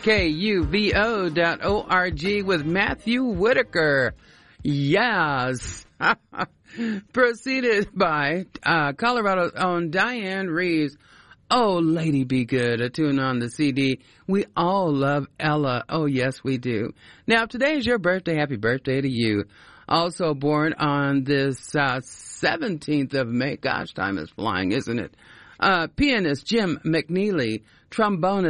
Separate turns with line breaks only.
KUVO.org with Matthew Whitaker. Yes. Preceded by Colorado's own Diane Reeves. Oh, Lady Be Good, a tune on the CD. We all love Ella. Oh, yes, we do. Now, today is your birthday. Happy birthday to you. Also born on this 17th of May. Gosh, time is flying, isn't it? Pianist Jim McNeely, trombonist